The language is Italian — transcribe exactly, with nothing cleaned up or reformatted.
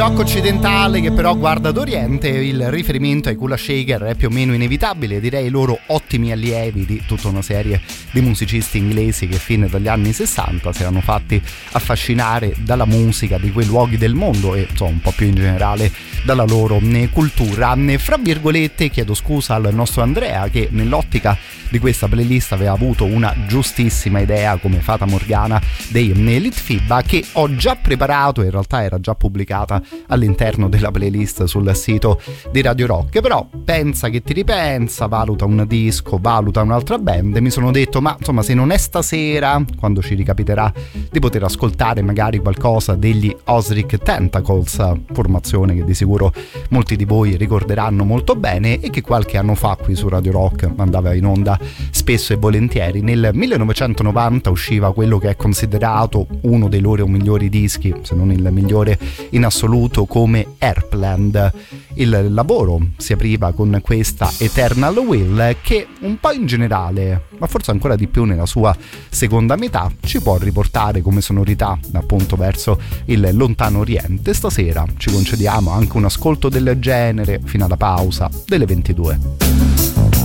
Rock occidentale che però guarda d'Oriente, il riferimento ai Kula Shaker è più o meno inevitabile, direi loro ottimi allievi di tutta una serie di musicisti inglesi che fine dagli anni sessanta si erano fatti affascinare dalla musica di quei luoghi del mondo e insomma un po' più in generale dalla loro cultura. Fra virgolette chiedo scusa al nostro Andrea che nell'ottica di questa playlist aveva avuto una giustissima idea come Fata Morgana dei Litfiba, che ho già preparato, in realtà era già pubblicata all'interno della playlist sul sito di Radio Rock, però pensa che ti ripensa, valuta un disco, valuta un'altra band e mi sono detto ma insomma se non è stasera, quando ci ricapiterà di poter ascoltare magari qualcosa degli Ozric Tentacles, formazione che di sicuro molti di voi ricorderanno molto bene e che qualche anno fa qui su Radio Rock andava in onda spesso e volentieri. Nel millenovecentonovanta usciva quello che è considerato uno dei loro migliori dischi, se non il migliore in assoluto, come Airplane. Il lavoro si apriva con questa Eternal Will che un po' in generale, ma forse ancora di più nella sua seconda metà, ci può riportare come sonorità appunto verso il lontano oriente. Stasera ci concediamo anche un ascolto del genere fino alla pausa delle ventidue.